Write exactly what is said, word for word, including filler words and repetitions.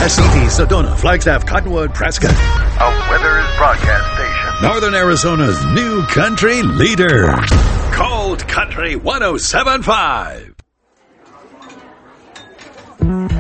City, Sedona, Flagstaff, Cottonwood, Prescott. A Weathers broadcast station. Northern Arizona's new country leader. Cold Country one oh seven point five.